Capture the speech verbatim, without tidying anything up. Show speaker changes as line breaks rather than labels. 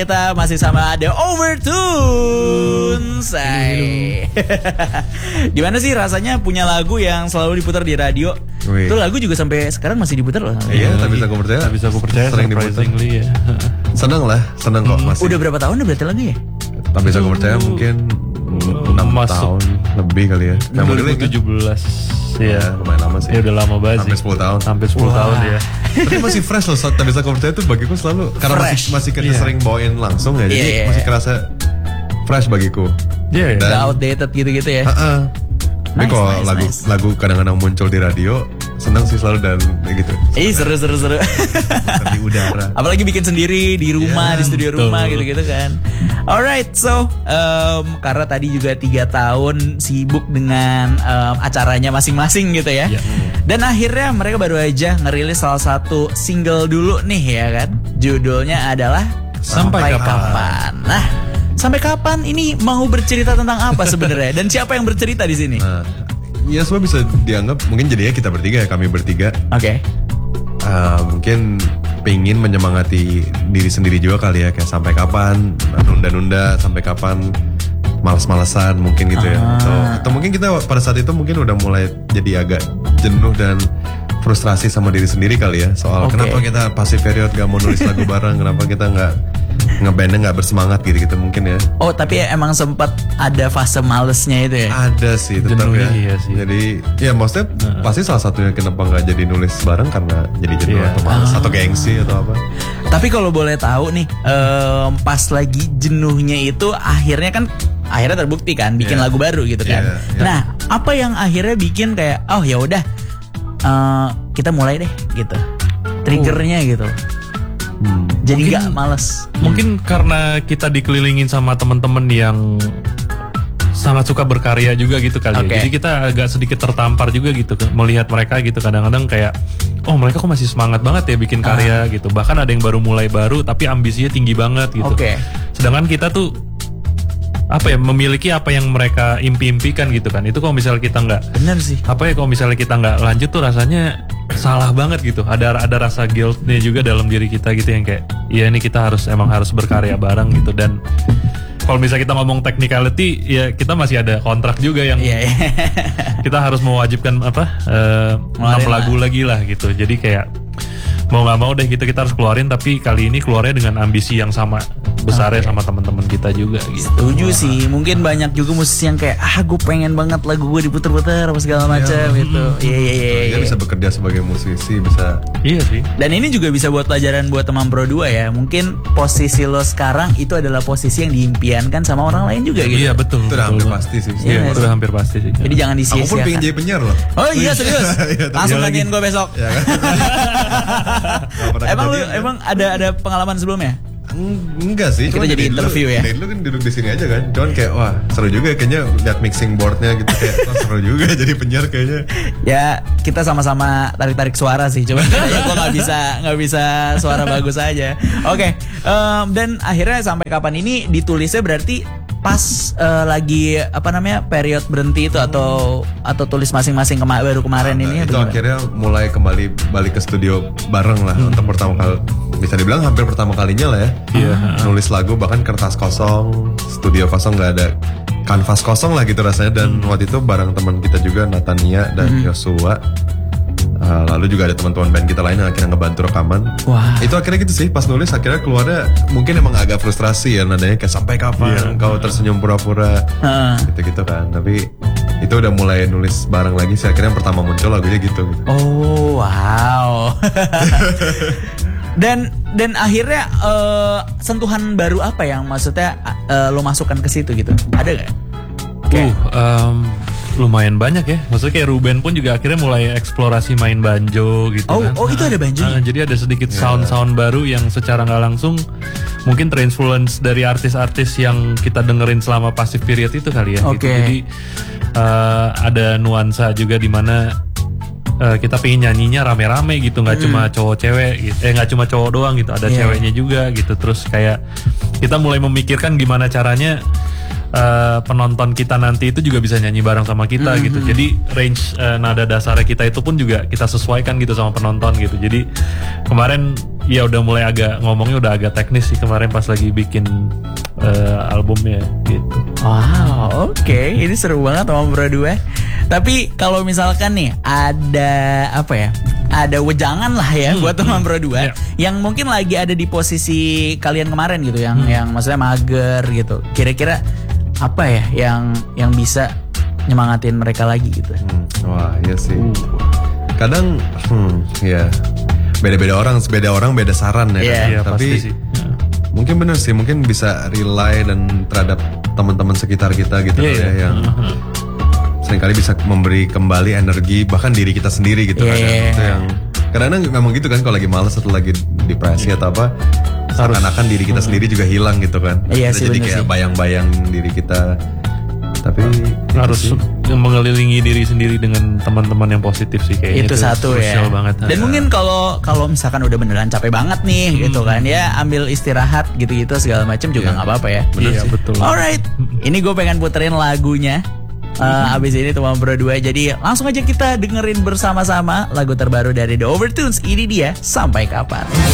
Kita masih sama The Overtones. Gimana sih rasanya punya lagu yang selalu diputar di radio?
Wih.
Itu lagu juga sampai sekarang masih diputar loh.
Iya, tapi bisa aku percaya.
Tak bisa aku percaya,
sering diputar.
Ya.
Seneng lah, seneng kok masih.
Udah berapa tahun udah berarti lagu ya?
Tak bisa aku percaya mungkin enam tahun lebih kali ya.
dua ribu tujuh belas ya.
Ya, lumayan lama sih.
Ya udah lama banget.
Sampai sepuluh tahun.
Sampai sepuluh tahun ya.
Tapi masih fresh loh, tak bisa aku percaya tuh bagiku selalu karena
Fresh.
masih masih kita
Iya.
sering bawain langsung ya, jadi
Iya, iya,
masih
iya.
kerasa fresh bagiku.
Iya.
Dan-
Udah outdated gitu-gitu ya.
Heeh. Tapi
Nice,
kalau
nice,
lagu
nice.
lagu kadang-kadang muncul di radio, senang sih selalu dan kayak gitu.
Ih seru seru seru.
Di udara.
Apalagi bikin sendiri di rumah,
Iya,
di studio
betul.
rumah gitu-gitu kan. Alright, so um, karena tadi juga tiga tahun sibuk dengan um, acaranya masing-masing gitu ya.
Iya.
Dan akhirnya mereka baru aja ngerilis salah satu single dulu nih ya kan. Judulnya adalah
Sampai
Kapan. Nah, sampai kapan ini mau bercerita tentang apa sebenarnya? Dan siapa yang bercerita di sini?
Nah, ya semua bisa dianggap mungkin jadinya kita bertiga ya, kami bertiga.
Oke.
Uh, mungkin pengen menyemangati diri sendiri juga kali ya, kayak sampai kapan nunda-nunda, sampai kapan malas-malasan mungkin gitu ya.
Ah.
Atau, atau mungkin kita pada saat itu mungkin udah mulai jadi agak jenuh dan frustrasi sama diri sendiri kali ya. Soal
Oke.
kenapa kita passive period gak mau nulis lagu bareng, kenapa kita gak ngebandnya gak bersemangat gitu-gitu mungkin ya.
Oh, tapi emang sempat ada fase malesnya itu ya?
Ada sih tetap
Jenuhnya
ya.
iya sih.
Jadi ya maksudnya pasti salah satunya kenapa nggak jadi nulis bareng karena jadi jenuh
Iya.
atau malas atau gengsi atau apa.
Tapi kalau boleh tahu nih, em, pas lagi jenuhnya itu akhirnya kan akhirnya terbukti kan bikin
Iya.
lagu baru gitu kan.
Iya, iya.
Nah, apa yang akhirnya bikin kayak oh ya udah eh, kita mulai deh gitu. Triggernya gitu.
Hmm.
Jadi
Mungkin-
nggak males.
Mungkin karena kita dikelilingin sama teman-teman yang sangat suka berkarya juga gitu kali
Oke.
ya. Jadi kita agak sedikit tertampar juga gitu kan, melihat mereka gitu kadang-kadang kayak oh mereka kok masih semangat banget ya bikin karya gitu. Bahkan ada yang baru mulai baru tapi ambisinya tinggi banget gitu.
Oke.
Sedangkan kita tuh apa ya memiliki apa yang mereka impi-impikan gitu kan. Itu kalau misalnya kita nggak
Bener sih.
apa ya kalau misalnya kita nggak lanjut tuh rasanya salah banget gitu. Ada ada rasa guiltnya juga dalam diri kita gitu yang kayak ya ini kita harus emang harus berkarya bareng gitu. Dan kalau misalnya kita ngomong technicality ya kita masih ada kontrak juga yang
Iya, iya.
kita harus mewajibkan apa eh, enam
Ngeluarin
lagu lagi lah gitu. Jadi kayak mau nggak mau deh kita kita harus keluarin tapi kali ini keluarnya dengan ambisi yang sama besarnya sama teman-teman kita juga gitu.
Setuju sih. Mungkin banyak juga musisi yang kayak ah gue pengen banget lagu gue diputer-puter apa segala macam gitu. Iya iya iya.
Dia
iya.
bisa bekerja sebagai musisi, bisa.
Iya sih.
Dan ini juga bisa buat pelajaran buat teman Pro dua ya. Mungkin posisi lo sekarang itu adalah posisi yang diimpiankan sama orang lain juga gitu.
Iya betul.
Itu udah
betul
hampir
banget.
pasti sih.
Iya,
Iya,
sih.
udah hampir pasti sih.
Jadi jangan
Aku pun
disia-siakan.
pengen jadi penyiar loh.
Oh iya serius.
Iya, tapi
Langsung
iya
nanyain
lagi.
gue besok.
Ya kan? Nggak pernah
Emang lu
kejadian, kan?
emang ada ada pengalaman sebelumnya?
Eng- Enggak sih.
Kita
cuman
jadi
dari
interview
dulu,
ya.
Dari dulu kan duduk di sini aja kan. Cuman kayak wah seru juga kayaknya lihat mixing boardnya gitu kayak wah, seru juga jadi penyiar kayaknya.
Ya kita sama-sama tarik-tarik suara sih. Cuman ya gue nggak bisa nggak bisa suara bagus aja. Oke. em, dan akhirnya sampai kapan ini ditulisnya berarti pas eh, lagi apa namanya period berhenti itu atau atau tulis masing-masing kema- baru kemarin
Nah,
ini
itu
atau gimana?
akhirnya mulai kembali balik ke studio bareng lah untuk pertama kali, bisa dibilang hampir pertama kalinya lah ya.
Iya.
Nulis lagu bahkan kertas kosong, studio kosong, nggak ada kanvas kosong lah gitu rasanya. Dan waktu itu bareng teman kita juga Natania dan Joshua. Uh, lalu juga ada teman-teman band kita lain yang akhirnya ngebantu rekaman.
Wah.
Itu akhirnya gitu sih, pas nulis akhirnya keluarnya mungkin emang agak frustrasi ya nadanya kayak sampai kapan
Iya.
kau tersenyum pura-pura
Heeh.
gitu-gitu kan. Tapi itu udah mulai nulis bareng lagi sih, akhirnya yang pertama muncul lagunya gitu, gitu.
Oh wow. dan dan akhirnya eh, sentuhan baru apa yang maksudnya eh, lo masukkan ke situ gitu? Ada gak?
Uh, em, lumayan banyak ya. Maksudnya kayak Ruben pun juga akhirnya mulai eksplorasi main banjo gitu
Oh
kan.
oh itu ada banjonya.
Ah, jadi ada sedikit sound-sound baru yang secara nggak langsung mungkin terinfluence dari artis-artis yang kita dengerin selama passive period itu kali ya. Gitu.
Oke.
Jadi eh, ada nuansa juga di mana eh, kita pengen nyanyinya rame-rame gitu, nggak cuma cowok cewek, gitu. eh nggak cuma cowok doang gitu, ada
Iya.
ceweknya juga gitu. Terus kayak kita mulai memikirkan gimana caranya eh, penonton kita nanti itu juga bisa nyanyi bareng sama kita gitu. Jadi range eh, nada dasarnya kita itu pun juga kita sesuaikan gitu sama penonton gitu. Jadi kemarin ya udah mulai agak ngomongnya udah agak teknis sih kemarin pas lagi bikin uh, albumnya gitu.
Wow, oke, okay. Ini seru banget sama berdua. Tapi kalau misalkan nih ada apa ya? Ada wejangan lah ya hmm, buat teman hmm, berdua yeah. yang mungkin lagi ada di posisi kalian kemarin gitu, yang hmm. yang maksudnya mager gitu. Kira-kira apa ya yang yang bisa nyemangatin mereka lagi gitu?
Hmm, wah, iya sih. Uh. Kadang, hmm, ya beda-beda orang, beda orang beda saran ya.
Yeah.
Kan?
Yeah,
Tapi
sih. Yeah.
mungkin bener sih, mungkin bisa rely dan terhadap teman-teman sekitar kita gitu yeah, ya, yeah. yang uh-huh. seringkali bisa memberi kembali energi bahkan diri kita sendiri gitu
yeah.
kan. Itu yang kadang-kadang memang gitu kan, kalau lagi malas atau lagi depresi yeah. atau apa, seakan-akan diri kita sendiri juga hilang gitu kan.
Iya
kita
sih,
jadi kayak
sih.
bayang-bayang diri kita. Tapi
harus mengelilingi diri sendiri dengan teman-teman yang positif sih kayaknya.
Itu, itu satu ya.
Banget.
Dan nah. mungkin kalau kalau misalkan udah beneran capek banget nih hmm. gitu kan ya, ambil istirahat gitu-gitu segala macam juga nggak yeah. apa-apa ya.
Iya betul.
Alright, ini gue pengen puterin lagunya. Uh, abis ini teman berdua, jadi langsung aja kita dengerin bersama-sama lagu terbaru dari The Overtones. Ini dia Sampai Kapan.